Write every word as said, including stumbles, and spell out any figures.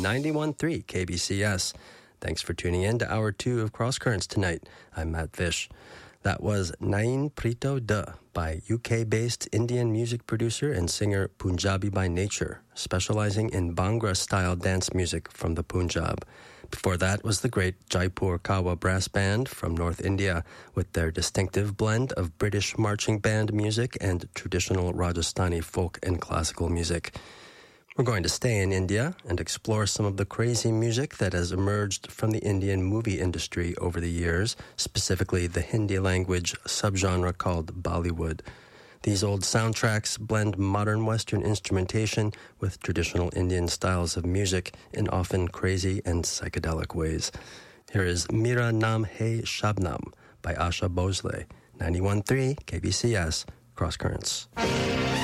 ninety-one point three K B C S. Thanks for tuning in to Hour two of Cross Currents tonight. I'm Matt Fish. That was Nain Prito De by U K-based Indian music producer and singer Punjabi by nature, specializing in Bhangra-style dance music from the Punjab. Before that was the great Jaipur Kawa Brass Band from North India with their distinctive blend of British marching band music and traditional Rajasthani folk and classical music. We're going to stay in India and explore some of the crazy music that has emerged from the Indian movie industry over the years, specifically the Hindi language subgenre called Bollywood. These old soundtracks blend modern Western instrumentation with traditional Indian styles of music in often crazy and psychedelic ways. Here is Mera Naam Hai Shabnam by Asha Bhosle, ninety-one point three K B C S, Cross Currents.